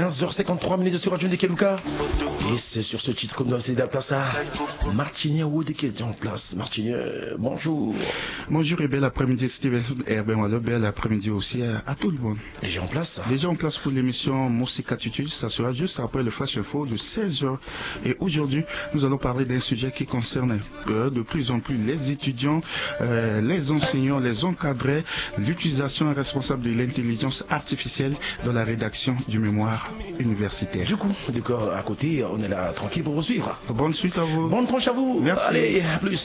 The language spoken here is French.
15h53 sur Radio Ndekeluka. Et c'est sur ce titre comme nous avons la place à Martinier Wood qui est en place. Martinier, bonjour. Bonjour et bel après-midi Steven Herbert Wallo, bel après-midi aussi à tout le monde. Déjà en place. Déjà en place pour l'émission Musique Attitude, ça sera juste après le Flash Info de 16h. Et aujourd'hui, nous allons parler d'un sujet qui concerne de plus en plus les étudiants, les enseignants, les encadrés, l'utilisation responsable de l'intelligence artificielle dans la rédaction du mémoire universitaire. Du coup, à côté, on est là tranquille pour vous suivre. Bonne suite à vous. Bonne tranche à vous. Merci. Allez, à plus.